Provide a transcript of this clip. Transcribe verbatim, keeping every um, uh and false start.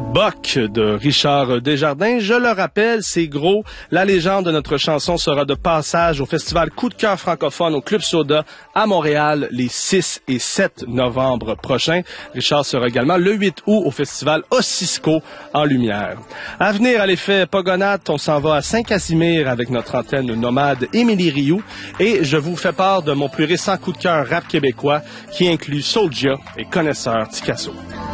Boc de Richard Desjardins. Je le rappelle, c'est gros. La légende de notre chanson sera de passage au festival Coup de cœur francophone au Club Soda à Montréal les six et sept novembre prochains. Richard sera également le huit août au festival Ossisco en Lumière. À venir à l'effet Pogonate, on s'en va à Saint-Casimir avec notre antenne nomade Émilie Rioux et je vous fais part de mon plus récent coup de cœur rap québécois qui inclut Soulja et Connaisseur Ticasso.